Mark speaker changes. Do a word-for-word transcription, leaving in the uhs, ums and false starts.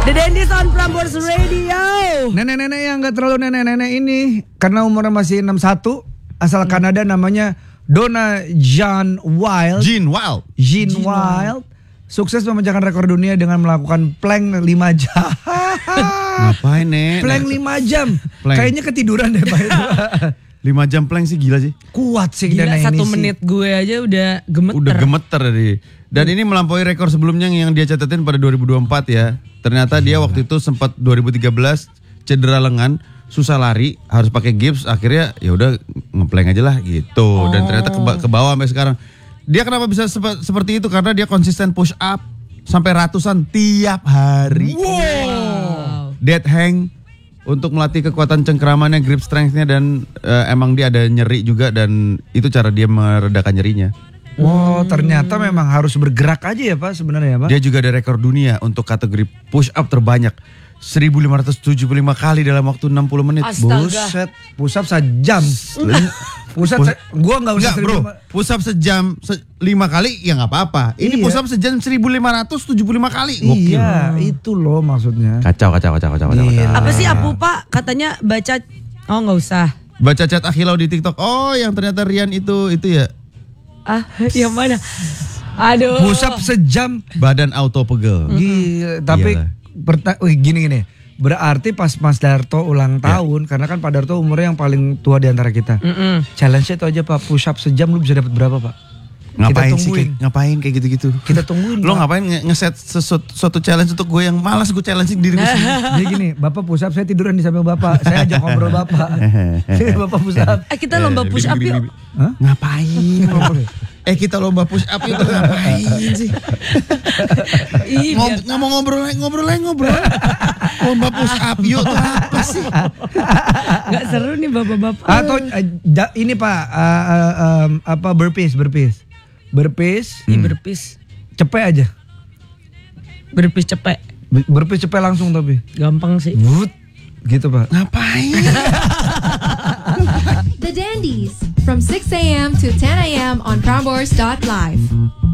Speaker 1: The Dandies on Prambors Radio.
Speaker 2: Nenek-nenek yang gak terlalu nenek-nenek ini, karena umurnya masih enam puluh satu, asal hmm. Kanada, namanya Donna Jean Wild.
Speaker 3: Jean Wild.
Speaker 2: Jean, Jean Wild. Sukses memecahkan rekor dunia dengan melakukan plank lima jam.
Speaker 3: Ngapain, Nek?
Speaker 2: Plank lima jam.
Speaker 3: Plank.
Speaker 2: Kayaknya ketiduran deh Pak itu.
Speaker 3: lima jam plank sih gila sih.
Speaker 2: Kuat sih.
Speaker 1: Gila,
Speaker 2: Dana
Speaker 1: satu
Speaker 2: ini
Speaker 1: menit
Speaker 2: sih.
Speaker 1: gue aja udah gemeter.
Speaker 3: Udah gemeter tadi. Dan ini melampaui rekor sebelumnya yang dia catatin pada dua ribu dua puluh empat ya. Ternyata dia waktu itu sempat dua ribu tiga belas cedera lengan, susah lari, harus pakai gips, akhirnya ya udah ngeplank aja lah gitu. Oh. Dan ternyata ke, ke bawah sampai sekarang. Dia kenapa bisa sep- seperti itu? Karena dia konsisten push up sampai ratusan tiap hari.
Speaker 1: Wow.
Speaker 3: Dead hang untuk melatih kekuatan cengkeramannya, grip strength-nya, dan uh, emang dia ada nyeri juga, dan itu cara dia meredakan nyerinya.
Speaker 2: Wow, ternyata memang harus bergerak aja ya Pak sebenarnya ya Pak.
Speaker 3: Dia juga ada rekor dunia untuk kategori push up terbanyak, seribu lima ratus tujuh puluh lima kali dalam waktu enam puluh menit.
Speaker 1: Astaga.
Speaker 2: Buset, push up sejam. Push up, se- gua nggak usah
Speaker 3: Enggak bro, push up sejam se- lima kali ya nggak apa-apa. Ini
Speaker 2: Iya.
Speaker 3: push up sejam seribu lima ratus tujuh puluh lima kali. Gokil.
Speaker 2: Iya, itu loh maksudnya.
Speaker 3: Kacau, kacau, kacau, kacau, kacau.
Speaker 2: Iya.
Speaker 1: Apa sih Apu Pak? Katanya baca. Oh nggak usah.
Speaker 3: Baca chat Akhilau di TikTok. Oh, yang ternyata Rian itu itu ya.
Speaker 1: Ah, yang mana? Aduh.
Speaker 2: Push up sejam.
Speaker 3: Badan auto pegel.
Speaker 2: Gila, tapi
Speaker 3: Iyalah.
Speaker 2: perta- wih, gini gini. Berarti pas Mas Darto ulang tahun, karena kan Pak Darto umurnya yang paling tua di antara kita.
Speaker 1: Mm-mm.
Speaker 2: Challenge itu aja Pak, push up sejam lu bisa dapat berapa Pak?
Speaker 3: Ngapain
Speaker 2: Kita
Speaker 3: sih?
Speaker 2: tungguin.
Speaker 3: Kayak, ngapain kayak gitu-gitu?
Speaker 2: Kita tungguin.
Speaker 3: Lo
Speaker 2: Pak.
Speaker 3: ngapain nge- ngeset sesuatu, suatu challenge untuk gue yang malas gue challenging diri gue sendiri.
Speaker 2: Jadi gini, Bapak push up, saya tiduran di samping Bapak. Saya ajak ngobrol Bapak. Bapak push up.
Speaker 1: Eh kita lomba push up yuk.
Speaker 2: Hah?
Speaker 3: Ngapain? eh kita lomba push up itu ngapain sih?
Speaker 1: Ih,
Speaker 3: Ngob-
Speaker 1: biar-
Speaker 3: nggak mau ngobrol lagi, ngobrol lagi, ngobrol. Lomba push up yuk tuh apa sih?
Speaker 1: Nggak seru nih bapak-bapak.
Speaker 2: Atau eh, da- ini Pak, eh, eh, em, apa burpees, burpees. Burpees,
Speaker 1: Ih, berpis.
Speaker 2: cepet aja.
Speaker 1: Berpis cepet.
Speaker 2: Burpees cepet langsung tapi.
Speaker 1: Gampang sih.
Speaker 2: Wut, gitu Pak.
Speaker 3: Ngapain?
Speaker 4: The Dandies from six a.m. to ten a.m. on Prambors dot live.